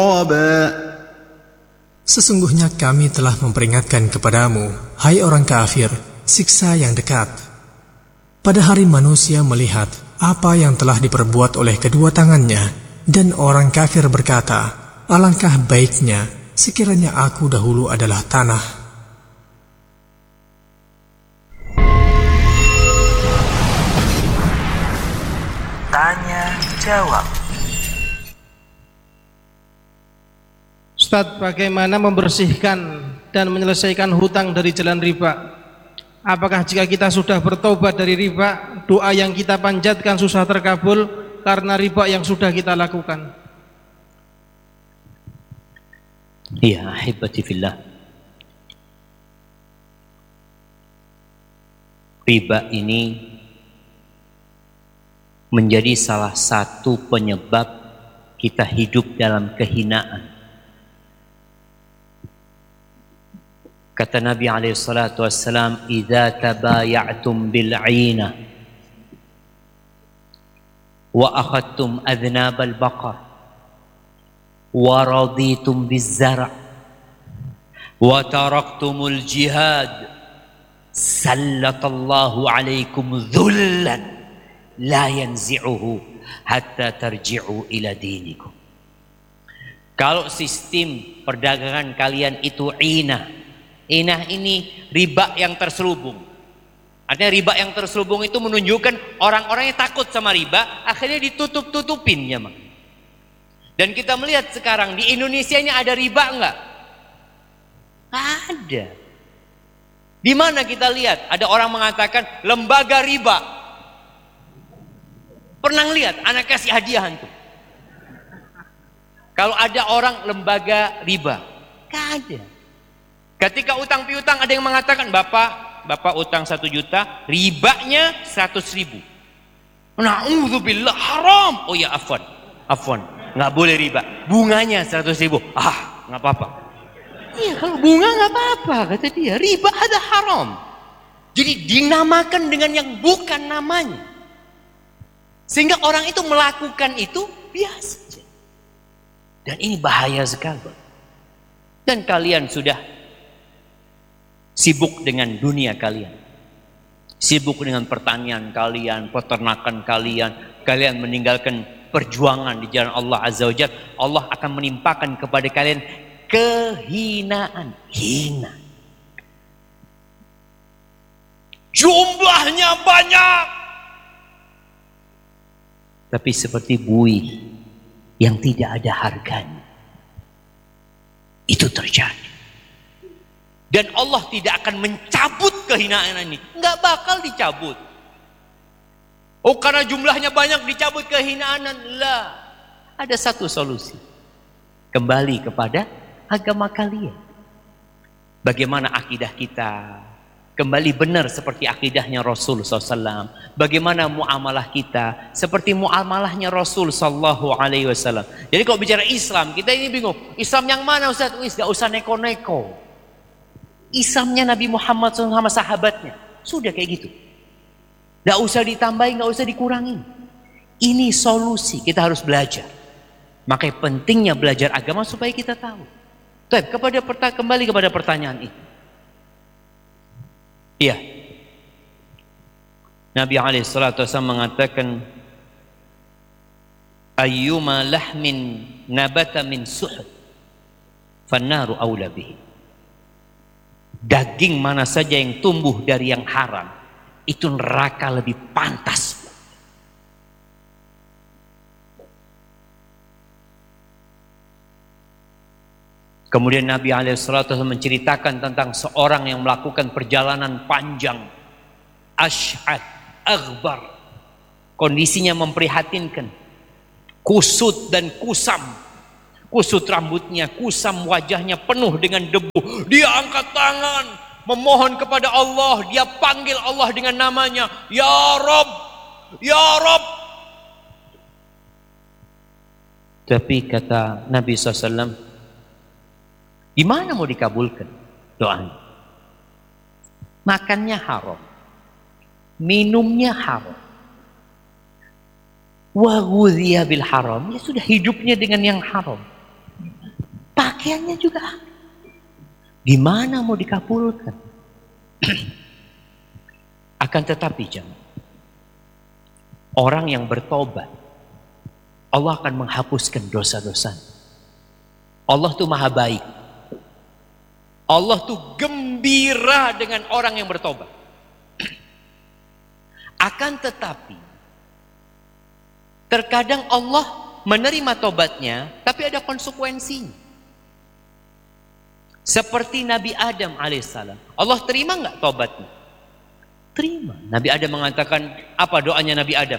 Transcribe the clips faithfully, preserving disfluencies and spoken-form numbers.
Sesungguhnya kami telah memperingatkan kepadamu, hai orang kafir, siksa yang dekat. Pada hari manusia melihat apa yang telah diperbuat oleh kedua tangannya, dan orang kafir berkata, alangkah baiknya sekiranya aku dahulu adalah tanah. Tanya jawab. Ustadz, bagaimana membersihkan dan menyelesaikan hutang dari jalan riba? Apakah jika kita sudah bertobat dari riba, doa yang kita panjatkan susah terkabul karena riba yang sudah kita lakukan? Iya, ahibati fillah. Riba ini menjadi salah satu penyebab kita hidup dalam kehinaan. Kata Nabi alaihi salatu wassalam, "Idza tabaya'tum bil 'aina wa akhadtum adhnab al baqar wa raditum biz zar' wa taraktumul jihad sallatallahu 'alaikum dhullan la yanzi'uhu hatta tarji'u ila dinikum." Kalau sistem perdagangan kalian itu ina, Inah ini riba yang terselubung. Artinya riba yang terselubung itu menunjukkan orang-orang yang takut sama riba, akhirnya ditutup-tutupin ya, Mak. Dan kita melihat sekarang di Indonesia ini ada riba enggak? Ada. Di mana kita lihat ada orang mengatakan lembaga riba. Pernah lihat anak kasih hadiah tuh. Kalau ada orang lembaga riba, enggak ada. Ketika utang piutang ada yang mengatakan, Bapak, Bapak utang satu juta, ribanya seratus ribu. Na'udzubillah, haram. Oh ya, afwan, afwan, nggak boleh riba. Bunganya seratus ribu. Ah, nggak apa-apa. Iya, kalau bunga nggak apa-apa, kata dia. Riba ada haram. Jadi dinamakan dengan yang bukan namanya. Sehingga orang itu melakukan itu biasa. Dan ini bahaya sekali. Dan kalian sudah sibuk dengan dunia kalian, sibuk dengan pertanian kalian, peternakan kalian, kalian meninggalkan perjuangan di jalan Allah Azza wa Jalla. Allah akan menimpakan kepada kalian kehinaan, hina. Jumlahnya banyak, tapi seperti buih yang tidak ada harganya. Itu terjadi. Dan Allah tidak akan mencabut kehinaan ini. Nggak bakal dicabut. Oh, karena jumlahnya banyak dicabut kehinaan. Lah. Ada satu solusi. Kembali kepada agama kalian. Bagaimana akidah kita? Kembali benar seperti akidahnya Rasul sallallahu alaihi wasallam. Bagaimana muamalah kita? Seperti muamalahnya Rasul sallallahu alaihi wasallam. Jadi kalau bicara Islam, kita ini bingung. Islam yang mana, Ustaz? Wis, gak usah neko-neko. Islamnya Nabi Muhammad shallallahu alaihi wasallam sama sahabatnya. Sudah kayak gitu. Gak usah ditambahin, gak usah dikurangin. Ini solusi, kita harus belajar. Makanya pentingnya belajar agama supaya kita tahu. Baik, kepada kembali kepada pertanyaan ini. Iya. Nabi alaihi salatu wasallam mengatakan, ayyuma lahmin nabata min suhud fannaru aula bihi. Daging mana saja yang tumbuh dari yang haram, itu neraka lebih pantas. Kemudian Nabi alaihi salatu wasallam menceritakan tentang seorang yang melakukan perjalanan panjang, asy'ad, aghbar, kondisinya memprihatinkan, kusut dan kusam. Kusut rambutnya, kusam wajahnya, penuh dengan debu. Dia angkat tangan, memohon kepada Allah. Dia panggil Allah dengan namanya, Ya Rob, Ya Rob. Tapi kata Nabi shallallahu alaihi wasallam, gimana mau dikabulkan doanya? Makannya haram, minumnya haram, wa ghudhiya bil haram, ya sudah hidupnya dengan yang haram. pakaiannya juga. Gimana mau dikabulkan? Akan tetapi jemaah, orang yang bertobat, Allah akan menghapuskan dosa-dosa. Allah tuh maha baik. Allah tuh gembira dengan orang yang bertobat. Akan tetapi, terkadang Allah menerima tobatnya, tapi ada konsekuensinya. Seperti Nabi Adam alaihissalam. Allah terima nggak tobatnya? Terima. Nabi Adam mengatakan, apa doanya Nabi Adam?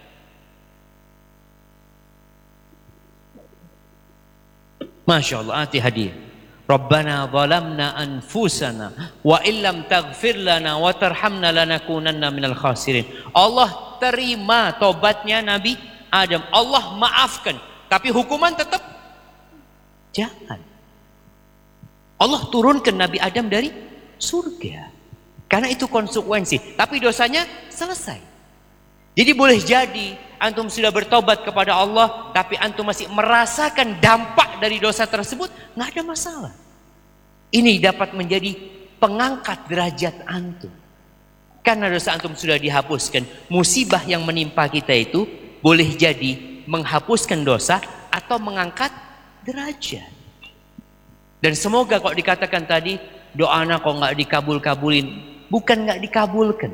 Masya Allah, hati hadiah. Rabbana zalamna anfusana wa illam taghfir lana wa tarhamna lanakunanna minal khasirin. Allah terima tobatnya Nabi Adam. Allah maafkan, tapi hukuman tetap jangan. Allah turunkan Nabi Adam dari surga. Karena itu konsekuensi. Tapi dosanya selesai. Jadi boleh jadi antum sudah bertobat kepada Allah, tapi antum masih merasakan dampak dari dosa tersebut, nggak ada masalah. Ini dapat menjadi pengangkat derajat antum. Karena dosa antum sudah dihapuskan. Musibah yang menimpa kita itu boleh jadi menghapuskan dosa atau mengangkat derajat. Dan semoga kok dikatakan tadi, doa anak kok nggak dikabul-kabulin. Bukan nggak dikabulkan.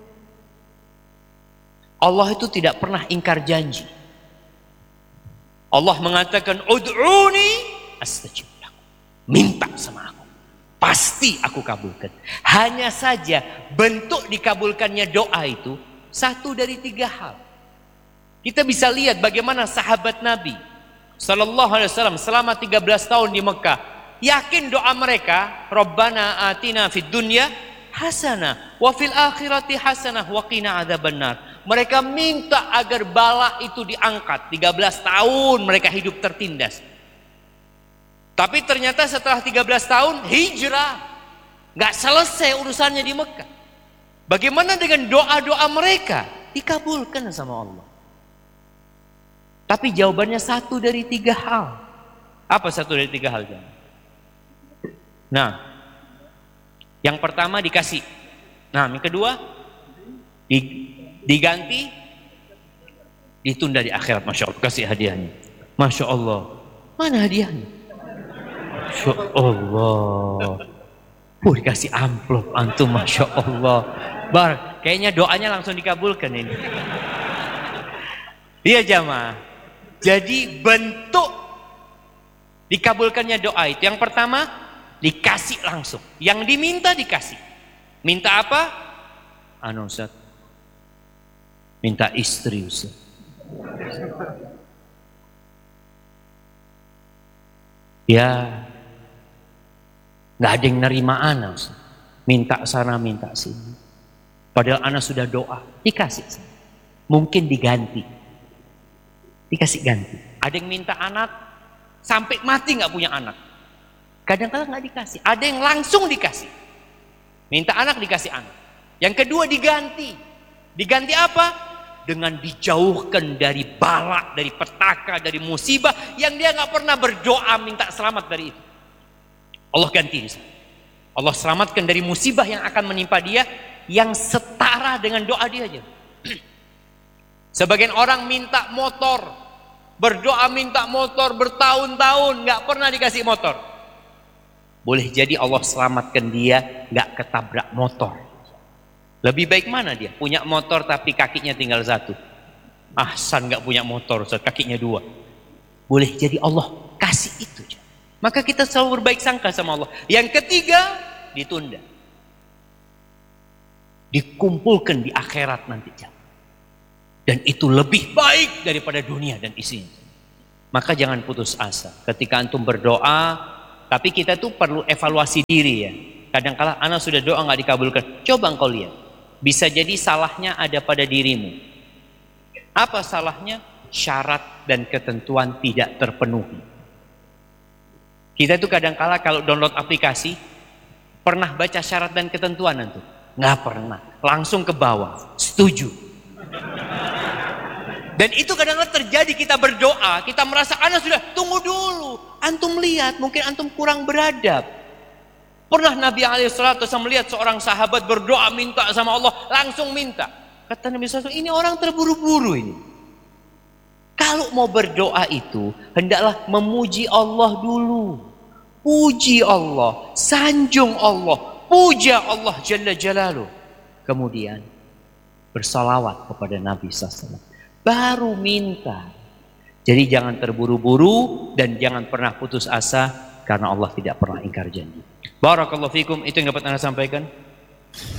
Allah itu tidak pernah ingkar janji. Allah mengatakan, ud'uni astajib lakum. Minta sama aku, pasti aku kabulkan. Hanya saja bentuk dikabulkannya doa itu satu dari tiga hal. Kita bisa lihat bagaimana sahabat Nabi Sallallahu Alaihi Wasallam selama tiga belas tahun di Mekah, yakin doa mereka, Rabbana atina fid dunya hasanah wa fil akhirati hasanah wa qina adzabannar. Mereka minta agar bala itu diangkat. tiga belas tahun mereka hidup tertindas. Tapi ternyata setelah tiga belas tahun hijrah, nggak selesai urusannya di Mekah. Bagaimana dengan doa-doa mereka? Dikabulkan sama Allah. Tapi jawabannya satu dari tiga hal. Apa satu dari tiga hal? Nah, yang pertama dikasih. Nah, yang kedua di diganti, ditunda di akhirat. Masya Allah, kasih hadiahnya. Masya Allah, mana hadiahnya? Masya Allah, oh, dikasih amplop antum. Masya Allah, bar, kayaknya doanya langsung dikabulkan ini. Iya jamaah. Jadi bentuk dikabulkannya doa itu, yang pertama dikasih langsung, yang diminta dikasih. Minta apa? Anu Ustaz, minta istri Ustaz. Ya, nggak ada yang nerima anak Ustaz. Minta sana minta sini. Padahal anak sudah doa, dikasih. Mungkin diganti, dikasih ganti. Ada yang minta anak sampai mati nggak punya anak. Kadang-kadang nggak dikasih. Ada yang langsung dikasih. Minta anak dikasih anak. Yang kedua diganti. Diganti apa? Dengan dijauhkan dari bala, dari petaka, dari musibah yang dia nggak pernah berdoa minta selamat dari itu. Allah ganti. Allah selamatkan dari musibah yang akan menimpa dia yang setara dengan doa dia aja. Sebagian orang minta motor, berdoa minta motor bertahun-tahun nggak pernah dikasih motor. Boleh jadi Allah selamatkan dia nggak ketabrak motor. Lebih baik mana dia? Punya motor tapi kakinya tinggal satu. Ahsan nggak punya motor, kakinya dua. Boleh jadi Allah kasih itu. Maka kita selalu berbaik sangka sama Allah. Yang ketiga, ditunda. Dikumpulkan di akhirat nanti. Dan itu lebih baik daripada dunia dan isinya. Maka jangan putus asa. Ketika antum berdoa, tapi kita tuh perlu evaluasi diri ya. Kadang-kala anak sudah doa nggak dikabulkan. Coba engkau lihat. Bisa jadi salahnya ada pada dirimu. Apa salahnya? Syarat dan ketentuan tidak terpenuhi. Kita tuh kadang-kala kalau download aplikasi, pernah baca syarat dan ketentuan nanti? Nggak pernah. Langsung ke bawah. Setuju. Dan itu kadang-kadang terjadi, kita berdoa, kita merasa anak sudah, tunggu dulu. Antum lihat, mungkin antum kurang beradab. Pernah Nabi alaihi salatu wasallam melihat seorang sahabat berdoa minta sama Allah, langsung minta. Kata Nabi shallallahu alaihi wasallam, ini orang terburu-buru ini. Kalau mau berdoa itu, hendaklah memuji Allah dulu. Puji Allah, sanjung Allah, puja Allah Jalla Jalaluh. Kemudian bersalawat kepada Nabi shallallahu alaihi wasallam. Baru minta. Jadi jangan terburu-buru dan jangan pernah putus asa karena Allah tidak pernah ingkar janji. Barakallahu fikum, itu yang dapat Anda sampaikan.